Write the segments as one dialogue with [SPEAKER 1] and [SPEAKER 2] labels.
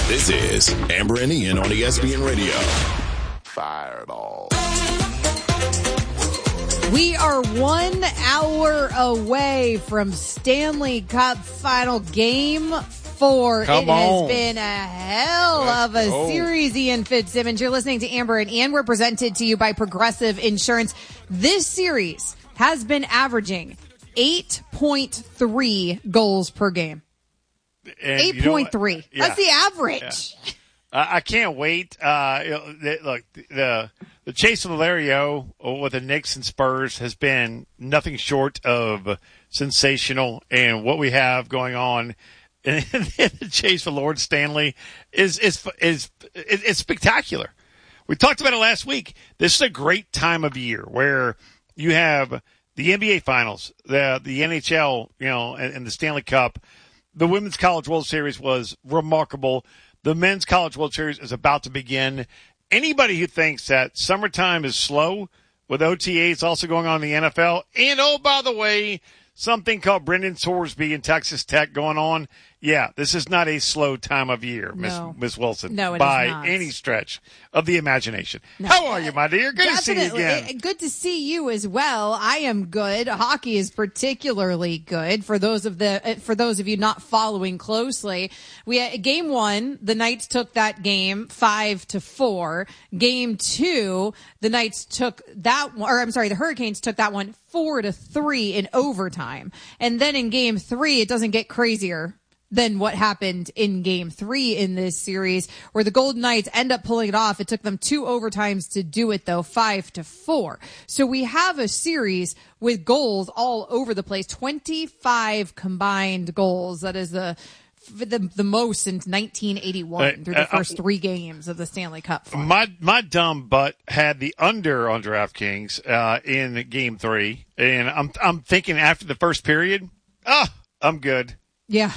[SPEAKER 1] This is Amber and Ian on ESPN Radio.
[SPEAKER 2] Fireball.
[SPEAKER 3] We are 1 hour away from Stanley Cup Final Game 4. Has been a hell of a series, Ian Fitzsimmons. You're listening to Amber and Ian. We're presented to you by Progressive Insurance. This series has been averaging 8.3 goals per game. 8.3. Yeah. That's the average.
[SPEAKER 4] Yeah. I can't wait. Look, the chase of Valerio with the Knicks and Spurs has been nothing short of sensational, and what we have going on in the chase for Lord Stanley is spectacular. We talked about it last week. This is a great time of year where you have the NBA Finals, the NHL, and the Stanley Cup. The Women's College World Series was remarkable. The Men's College World Series is about to begin. Anybody who thinks that summertime is slow with OTAs also going on in the NFL, and oh, by the way, something called Brendan Sorsby and Texas Tech going on. Yeah, this is not a slow time of year, Miss Wilson.
[SPEAKER 3] No, it
[SPEAKER 4] by
[SPEAKER 3] is not.
[SPEAKER 4] Any stretch of the imagination.
[SPEAKER 3] No.
[SPEAKER 4] How are you, my dear? Good to see you again.
[SPEAKER 3] Good to see you as well. I am good. Hockey is particularly good. For those of you not following closely, we had game 1. The Knights took that game 5-4. Game 2, the Knights took that one, the Hurricanes took that one 4-3 in overtime. And then in game 3, it doesn't get crazier than what happened in game 3 in this series, where the Golden Knights end up pulling it off. It took them 2 overtimes to do it, though, 5-4. So we have a series with goals all over the place, 25 combined goals. That is the most since 1981 through the first 3 games of the Stanley Cup final.
[SPEAKER 4] My dumb butt had the under on DraftKings in game 3, and I'm thinking after the first period, I'm good.
[SPEAKER 3] Yeah.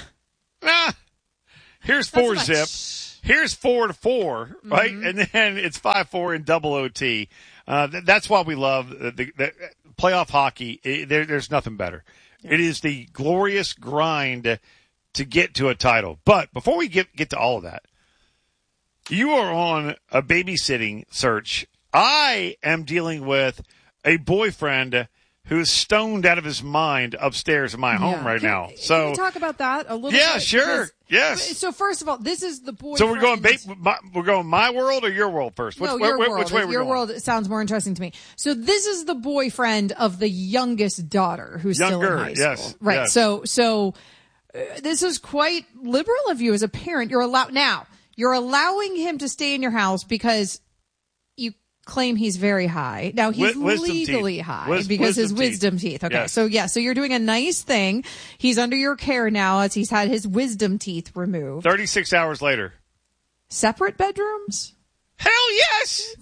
[SPEAKER 4] Here's 4-zip. Here's 4-4, right? Mm-hmm. And then it's 5-4 in double OT. That's why we love the playoff hockey. There's nothing better. Yeah. It is the glorious grind to get to a title. But before we get to all of that, you are on a babysitting search. I am dealing with a boyfriend who's stoned out of his mind upstairs in my home right now. So
[SPEAKER 3] can we talk about that a little bit?
[SPEAKER 4] Yeah, sure. Yes.
[SPEAKER 3] So first of all, this is the boyfriend.
[SPEAKER 4] So we're going my world or your world first?
[SPEAKER 3] Your world.
[SPEAKER 4] Which way are we
[SPEAKER 3] your
[SPEAKER 4] going?
[SPEAKER 3] world sounds more interesting to me. So this is the boyfriend of the youngest daughter who's still in high school.
[SPEAKER 4] Yes.
[SPEAKER 3] Right.
[SPEAKER 4] Yes.
[SPEAKER 3] So this is quite liberal of you as a parent. You're allowing him to stay in your house because you claim he's very high. Now he's legally high because his wisdom teeth. Okay. Yes. So you're doing a nice thing. He's under your care now as he's had his wisdom teeth removed.
[SPEAKER 4] 36 hours later.
[SPEAKER 3] Separate bedrooms?
[SPEAKER 4] Hell yes.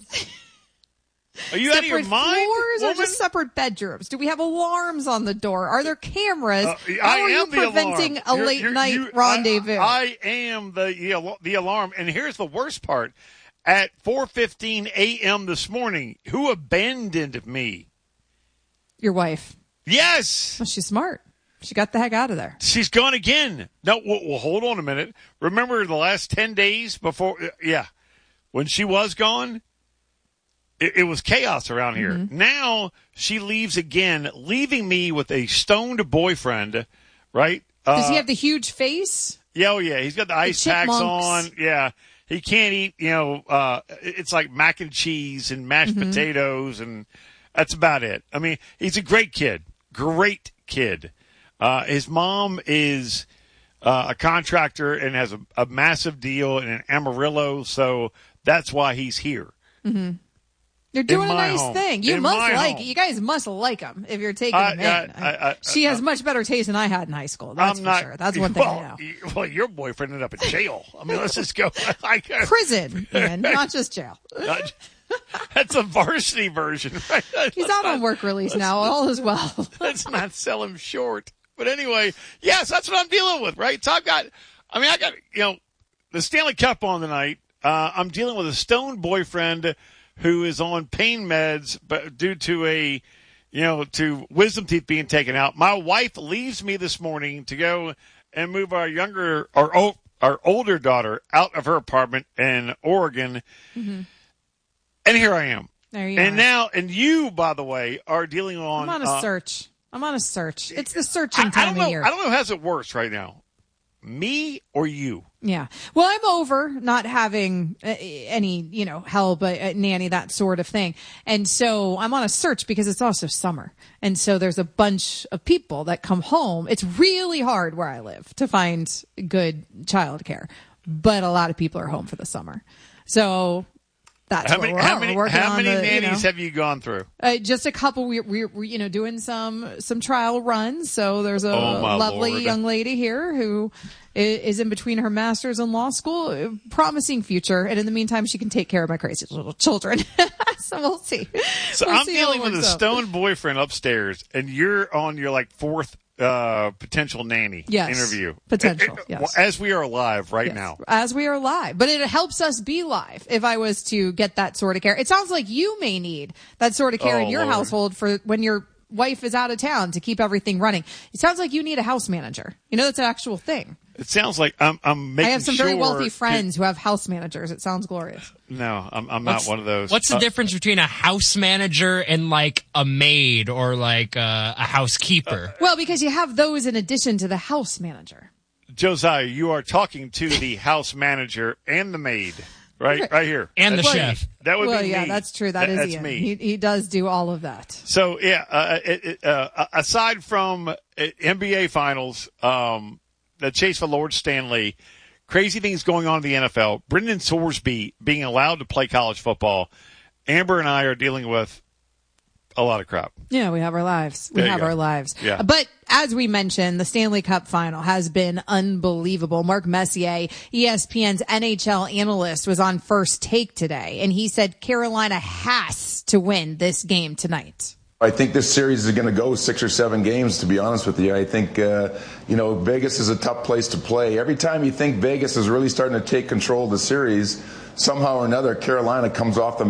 [SPEAKER 4] Are you out of your mind?
[SPEAKER 3] Floors or just separate bedrooms? Do we have alarms on the door? Are there cameras? How are you preventing a late night rendezvous?
[SPEAKER 4] I am the alarm. And here's the worst part. At 4:15 a.m. this morning, who abandoned me?
[SPEAKER 3] Your wife.
[SPEAKER 4] Yes.
[SPEAKER 3] Well, she's smart. She got the heck out of there.
[SPEAKER 4] She's gone again. No, well, hold on a minute. Remember the last 10 days before? When she was gone, it was chaos around here. Mm-hmm. Now she leaves again, leaving me with a stoned boyfriend, right?
[SPEAKER 3] Does he have the huge face?
[SPEAKER 4] Yeah, oh yeah. He's got the ice packs on. Yeah. He can't eat, it's like mac and cheese and mashed potatoes, and that's about it. I mean, he's a great kid. Great kid. His mom is a contractor and has a massive deal in Amarillo, so that's why he's here. Mm-hmm.
[SPEAKER 3] You're doing a nice thing. You guys must like him if you're taking him in. She has much better taste than I had in high school. That's for sure. That's one thing I know.
[SPEAKER 4] Well, your boyfriend ended up in jail. I mean, let's just go.
[SPEAKER 3] Prison, Ian, not just jail.
[SPEAKER 4] That's a varsity version, right?
[SPEAKER 3] He's out on work release now. All is well.
[SPEAKER 4] Let's not sell him short. But anyway, yes, that's what I'm dealing with, right? So I got the Stanley Cup on tonight. I'm dealing with a stoned boyfriend who is on pain meds, but due to to wisdom teeth being taken out. My wife leaves me this morning to go and move our our older daughter out of her apartment in Oregon. Mm-hmm. And here I am.
[SPEAKER 3] There you are.
[SPEAKER 4] And you, by the way, are dealing on...
[SPEAKER 3] I'm on a search. It's the searching time of year.
[SPEAKER 4] I don't know how's it worse right now. Me or you?
[SPEAKER 3] Yeah. Well, I'm over not having any, help, nanny, that sort of thing. And so I'm on a search because it's also summer. And so there's a bunch of people that come home. It's really hard where I live to find good childcare, but a lot of people are home for the summer. So that's
[SPEAKER 4] how many nannies have you gone through?
[SPEAKER 3] Just a couple. We're doing some trial runs. So there's a lovely young lady here who is in between her master's and law school, promising future. And in the meantime, she can take care of my crazy little children. So we'll see.
[SPEAKER 4] So I'm dealing with a stoned boyfriend upstairs, and you're on your fourth potential nanny interview.
[SPEAKER 3] Potential, yes.
[SPEAKER 4] As we are live now.
[SPEAKER 3] As we are live. But it helps us be live if I was to get that sort of care. It sounds like you may need that sort of care in your household for when your wife is out of town to keep everything running. It sounds like you need a house manager. That's an actual thing.
[SPEAKER 4] It sounds like I'm making sure.
[SPEAKER 3] I have some very wealthy friends who have house managers. It sounds glorious.
[SPEAKER 4] No, I'm not one of those.
[SPEAKER 5] What's the difference between a house manager and a maid or a housekeeper?
[SPEAKER 3] Well, because you have those in addition to the house manager.
[SPEAKER 4] Josiah, you are talking to the house manager and the maid. Right here.
[SPEAKER 5] And the chef.
[SPEAKER 4] That would be me.
[SPEAKER 3] Yeah, that's true. That's me. He does do all of that.
[SPEAKER 4] So, aside from NBA Finals, the chase for Lord Stanley, crazy things going on in the NFL, Brendan Sorsby being allowed to play college football, Amber and I are dealing with a lot of crap.
[SPEAKER 3] Yeah, we have our lives.
[SPEAKER 4] Yeah.
[SPEAKER 3] But as we mentioned, the Stanley Cup final has been unbelievable. Mark Messier, ESPN's NHL analyst, was on First Take today, and he said Carolina has to win this game tonight.
[SPEAKER 6] I think this series is going to go 6 or 7 games, to be honest with you. I think, Vegas is a tough place to play. Every time you think Vegas is really starting to take control of the series, somehow or another, Carolina comes off the